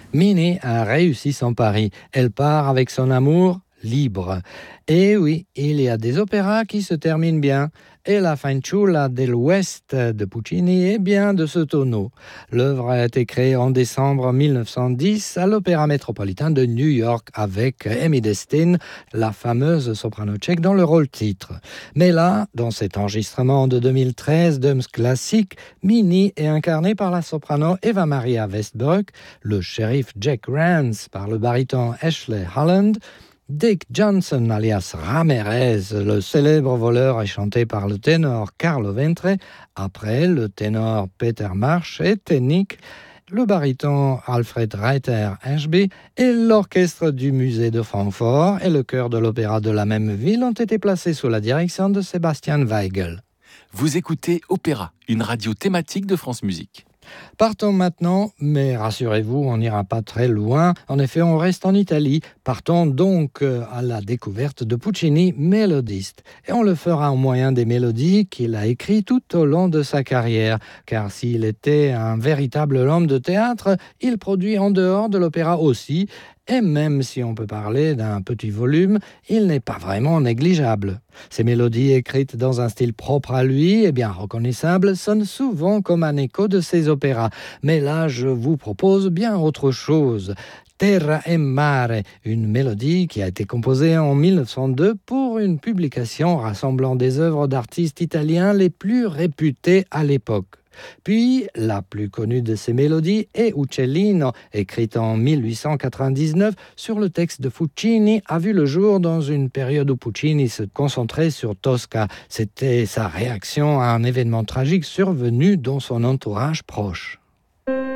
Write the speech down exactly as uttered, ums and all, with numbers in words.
Minnie a réussi son pari. Elle part avec son amour libre. Et oui, il y a des opéras qui se terminent bien. Et La Fanciulla del West de Puccini est bien de ce tonneau. L'œuvre a été créée en décembre mille neuf cent dix à l'Opéra Métropolitain de New York avec Amy Destin, la fameuse soprano tchèque, dans le rôle titre. Mais là, dans cet enregistrement de deux mille treize d'Hums Classique, Minnie est incarnée par la soprano Eva Maria Westbroek, le shérif Jack Rance par le baryton Ashley Holland, Dick Johnson, alias Ramirez, le célèbre voleur, est chanté par le ténor Carlo Ventre, après le ténor Peter Marsh et Nick, le baryton Alfred Reiter-Ashby et l'orchestre du musée de Francfort et le chœur de l'opéra de la même ville ont été placés sous la direction de Sébastien Weigel. Vous écoutez Opéra, une radio thématique de France Musique. Partons maintenant, mais rassurez-vous, on n'ira pas très loin. En effet, on reste en Italie. Partons donc à la découverte de Puccini, mélodiste. Et on le fera au moyen des mélodies qu'il a écrites tout au long de sa carrière. Car s'il était un véritable homme de théâtre, il produit en dehors de l'opéra aussi. Et même si on peut parler d'un petit volume, il n'est pas vraiment négligeable. Ces mélodies écrites dans un style propre à lui et bien reconnaissable sonnent souvent comme un écho de ses opéras. Mais là, je vous propose bien autre chose. Terra e Mare, une mélodie qui a été composée en mille neuf cent deux pour une publication rassemblant des œuvres d'artistes italiens les plus réputés à l'époque. Puis, la plus connue de ces mélodies est Uccellino, écrite en mille huit cent quatre-vingt-dix-neuf sur le texte de Puccini, a vu le jour dans une période où Puccini se concentrait sur Tosca. C'était sa réaction à un événement tragique survenu dans son entourage proche.